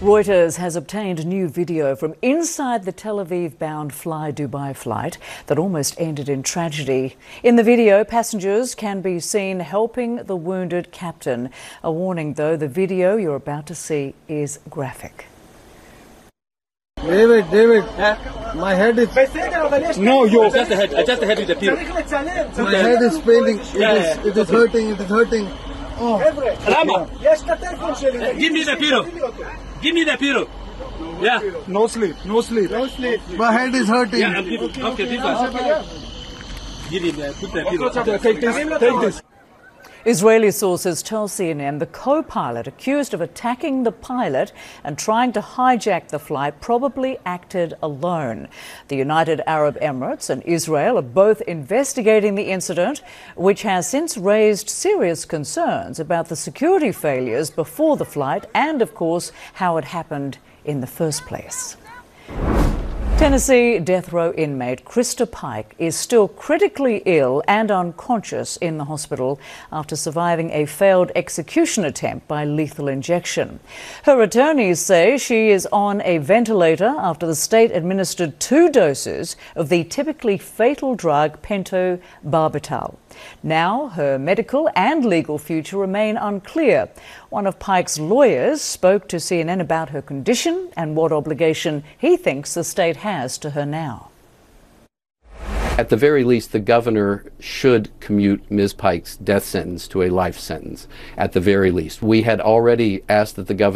Reuters has obtained new video from inside the Tel Aviv-bound Fly Dubai flight that almost ended in tragedy. In the video, passengers can be seen helping the wounded captain. A warning, though, the video you're about to see is graphic. David, my head is... No, you adjust the head with the pillow. My head is paining. It is hurting. Oh. Rama, give me the pillow. Give me the pillow. Yeah. No sleep. My head is hurting. Yeah, okay, this one. Give him put the pillow. Take this. Israeli sources tell CNN the co-pilot accused of attacking the pilot and trying to hijack the flight probably acted alone. The United Arab Emirates and Israel are both investigating the incident, which has since raised serious concerns about the security failures before the flight and, of course, how it happened in the first place. Tennessee death row inmate Krista Pike is still critically ill and unconscious in the hospital after surviving a failed execution attempt by lethal injection. Her attorneys say she is on a ventilator after the state administered 2 doses of the typically fatal drug pentobarbital. Now her medical and legal future remain unclear. One of Pike's lawyers spoke to CNN about her condition and what obligation he thinks the state has to her now. At the very least, the governor should commute Ms. Pike's death sentence to a life sentence, at the very least. We had already asked that the governor